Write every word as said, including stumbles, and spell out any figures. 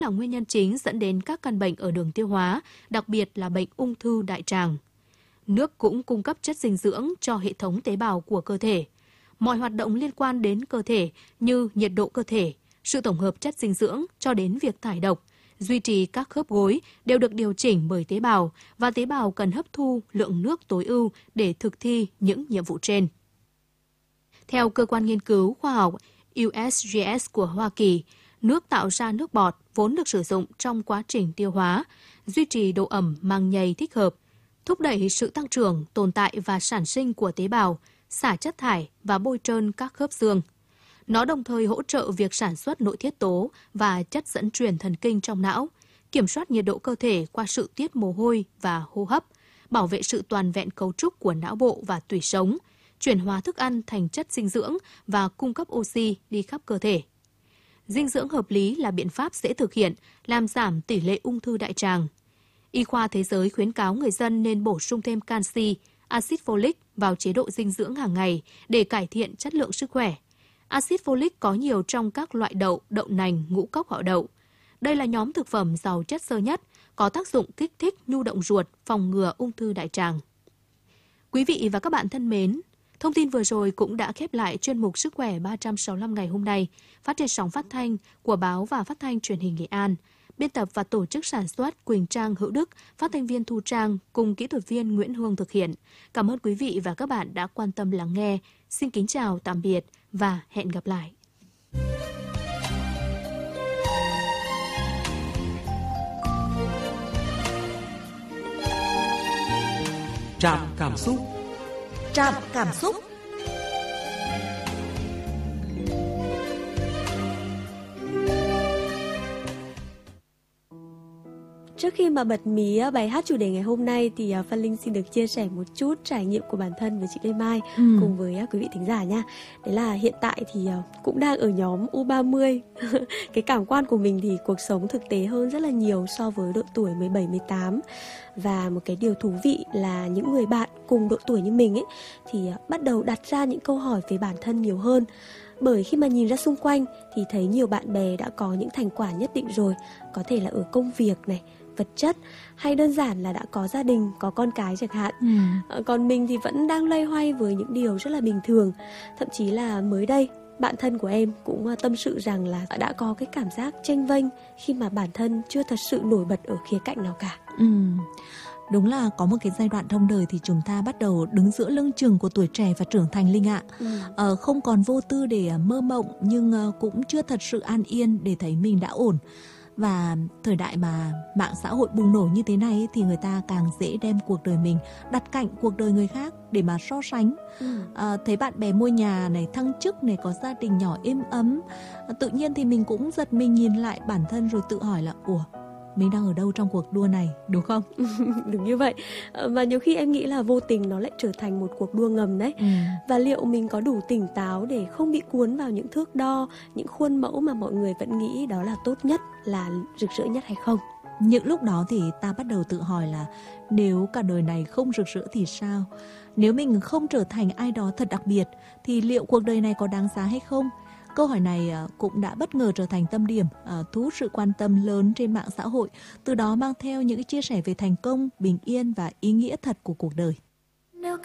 là nguyên nhân chính dẫn đến các căn bệnh ở đường tiêu hóa, đặc biệt là bệnh ung thư đại tràng. Nước cũng cung cấp chất dinh dưỡng cho hệ thống tế bào của cơ thể. Mọi hoạt động liên quan đến cơ thể như nhiệt độ cơ thể, sự tổng hợp chất dinh dưỡng cho đến việc thải độc, duy trì các khớp gối đều được điều chỉnh bởi tế bào và tế bào cần hấp thu lượng nước tối ưu để thực thi những nhiệm vụ trên. Theo cơ quan nghiên cứu khoa học U S G S của Hoa Kỳ, nước tạo ra nước bọt vốn được sử dụng trong quá trình tiêu hóa, duy trì độ ẩm màng nhầy thích hợp, thúc đẩy sự tăng trưởng, tồn tại và sản sinh của tế bào, xả chất thải và bôi trơn các khớp xương. Nó đồng thời hỗ trợ việc sản xuất nội tiết tố và chất dẫn truyền thần kinh trong não, kiểm soát nhiệt độ cơ thể qua sự tiết mồ hôi và hô hấp, bảo vệ sự toàn vẹn cấu trúc của não bộ và tủy sống, chuyển hóa thức ăn thành chất dinh dưỡng và cung cấp oxy đi khắp cơ thể. Dinh dưỡng hợp lý là biện pháp dễ thực hiện, làm giảm tỷ lệ ung thư đại tràng. Y khoa Thế giới khuyến cáo người dân nên bổ sung thêm canxi, axit folic vào chế độ dinh dưỡng hàng ngày để cải thiện chất lượng sức khỏe. Axit folic có nhiều trong các loại đậu, đậu nành, ngũ cốc họ đậu. Đây là nhóm thực phẩm giàu chất xơ nhất, có tác dụng kích thích nhu động ruột, phòng ngừa ung thư đại tràng. Quý vị và các bạn thân mến, thông tin vừa rồi cũng đã khép lại chuyên mục Sức khỏe ba trăm sáu mươi lăm ngày hôm nay, phát trên sóng phát thanh của Báo và Phát thanh Truyền hình Nghệ An. Biên tập và tổ chức sản xuất Quỳnh Trang Hữu Đức, phát thanh viên Thu Trang cùng kỹ thuật viên Nguyễn Hương thực hiện. Cảm ơn quý vị và các bạn đã quan tâm lắng nghe. Xin kính chào, tạm biệt và hẹn gặp lại. Trạm cảm xúc. Trạm cảm xúc. Trước khi mà bật mí bài hát chủ đề ngày hôm nay thì Phan Linh xin được chia sẻ một chút trải nghiệm của bản thân với chị Lê Mai ừ. cùng với quý vị thính giả nha. Đấy là hiện tại thì cũng đang ở nhóm U ba mươi. Cái cảm quan của mình thì cuộc sống thực tế hơn rất là nhiều so với độ tuổi mười bảy, mười tám. Và một cái điều thú vị là những người bạn cùng độ tuổi như mình ấy thì bắt đầu đặt ra những câu hỏi về bản thân nhiều hơn. Bởi khi mà nhìn ra xung quanh thì thấy nhiều bạn bè đã có những thành quả nhất định rồi, có thể là ở công việc này, vật chất hay đơn giản là đã có gia đình, có con cái chẳng hạn. ừ. Còn mình thì vẫn đang loay hoay với những điều rất là bình thường. Thậm chí là mới đây bạn thân của em cũng tâm sự rằng là đã có cái cảm giác chênh vênh khi mà bản thân chưa thật sự nổi bật ở khía cạnh nào cả. ừ. Đúng là có một cái giai đoạn trong đời thì chúng ta bắt đầu đứng giữa lưng chừng của tuổi trẻ và trưởng thành, Linh ạ. ừ. ờ, Không còn vô tư để mơ mộng, nhưng cũng chưa thật sự an yên để thấy mình đã ổn. Và thời đại mà mạng xã hội bùng nổ như thế này thì người ta càng dễ đem cuộc đời mình đặt cạnh cuộc đời người khác để mà so sánh. ừ. à, Thấy bạn bè mua nhà này, thăng chức này, có gia đình nhỏ êm ấm, à, tự nhiên thì mình cũng giật mình nhìn lại bản thân rồi tự hỏi là ủa, mình đang ở đâu trong cuộc đua này, đúng không? Đúng như vậy. Và nhiều khi em nghĩ là vô tình nó lại trở thành một cuộc đua ngầm đấy. ừ. Và liệu mình có đủ tỉnh táo để không bị cuốn vào những thước đo, những khuôn mẫu mà mọi người vẫn nghĩ đó là tốt nhất, là rực rỡ nhất hay không? Những lúc đó thì ta bắt đầu tự hỏi là nếu cả đời này không rực rỡ thì sao? Nếu mình không trở thành ai đó thật đặc biệt thì liệu cuộc đời này có đáng giá hay không? Câu hỏi này cũng đã bất ngờ trở thành tâm điểm, thu hút sự quan tâm lớn trên mạng xã hội, từ đó mang theo những chia sẻ về thành công, bình yên và ý nghĩa thật của cuộc đời.